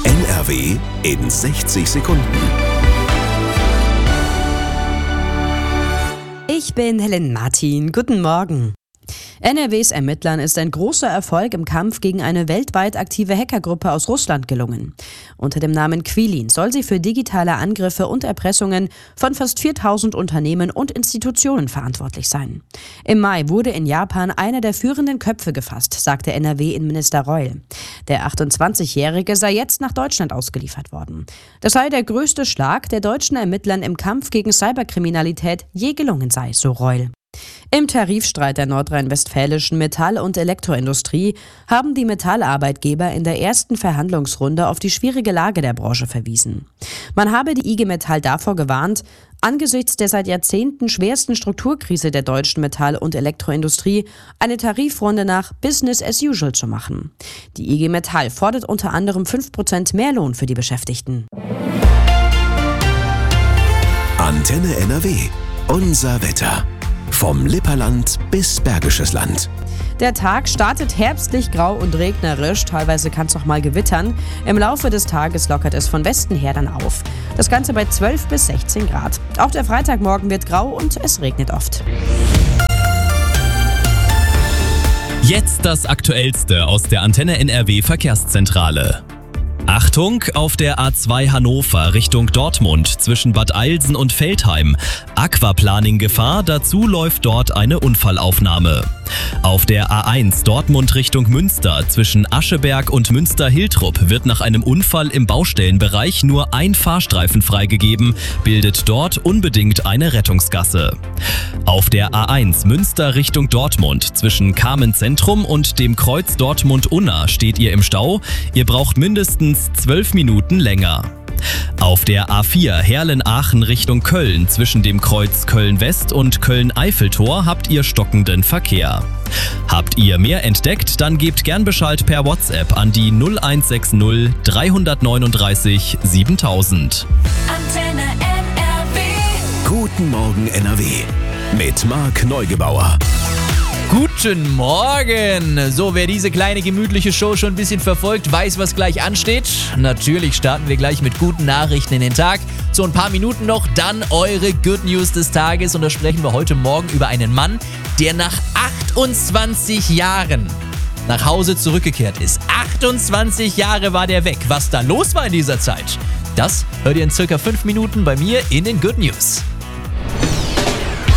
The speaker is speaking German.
NRW in 60 Sekunden. Ich bin Helen Martin. Guten Morgen. NRWs Ermittlern ist ein großer Erfolg im Kampf gegen eine weltweit aktive Hackergruppe aus Russland gelungen. Unter dem Namen Quilin soll sie für digitale Angriffe und Erpressungen von fast 4000 Unternehmen und Institutionen verantwortlich sein. Im Mai wurde in Japan einer der führenden Köpfe gefasst, sagte NRW-Innenminister Reul. Der 28-Jährige sei jetzt nach Deutschland ausgeliefert worden. Das sei der größte Schlag, der deutschen Ermittlern im Kampf gegen Cyberkriminalität je gelungen sei, so Reul. Im Tarifstreit der nordrhein-westfälischen Metall- und Elektroindustrie haben die Metallarbeitgeber in der ersten Verhandlungsrunde auf die schwierige Lage der Branche verwiesen. Man habe die IG Metall davor gewarnt, angesichts der seit Jahrzehnten schwersten Strukturkrise der deutschen Metall- und Elektroindustrie eine Tarifrunde nach Business as usual zu machen. Die IG Metall fordert unter anderem 5% mehr Lohn für die Beschäftigten. Antenne NRW. Unser Wetter. Vom Lipperland bis Bergisches Land. Der Tag startet herbstlich grau und regnerisch, teilweise kann es auch mal gewittern. Im Laufe des Tages lockert es von Westen her dann auf. Das Ganze bei 12 bis 16 Grad. Auch der Freitagmorgen wird grau und es regnet oft. Jetzt das Aktuellste aus der Antenne NRW Verkehrszentrale. Achtung, auf der A2 Hannover Richtung Dortmund zwischen Bad Eilsen und Veltheim. Aquaplaning-Gefahr, dazu läuft dort eine Unfallaufnahme. Auf der A1 Dortmund Richtung Münster zwischen Ascheberg und Münster-Hiltrup wird nach einem Unfall im Baustellenbereich nur ein Fahrstreifen freigegeben, bildet dort unbedingt eine Rettungsgasse. Auf der A1 Münster Richtung Dortmund zwischen Kamen Zentrum und dem Kreuz Dortmund-Unna steht ihr im Stau. Ihr braucht mindestens 12 Minuten länger. Auf der A4 Herlen-Aachen Richtung Köln zwischen dem Kreuz Köln-West und Köln-Eiffeltor habt ihr stockenden Verkehr. Habt ihr mehr entdeckt, dann gebt gern Bescheid per WhatsApp an die 0160 339 7000. Antenne NRW. Guten Morgen NRW. Mit Marc Neugebauer. Guten Morgen! So, wer diese kleine gemütliche Show schon ein bisschen verfolgt, weiß, was gleich ansteht. Natürlich starten wir gleich mit guten Nachrichten in den Tag. So ein paar Minuten noch, dann eure Good News des Tages. Und da sprechen wir heute Morgen über einen Mann, der nach 28 Jahren nach Hause zurückgekehrt ist. 28 Jahre war der weg. Was da los war in dieser Zeit, das hört ihr in circa 5 Minuten bei mir in den Good News.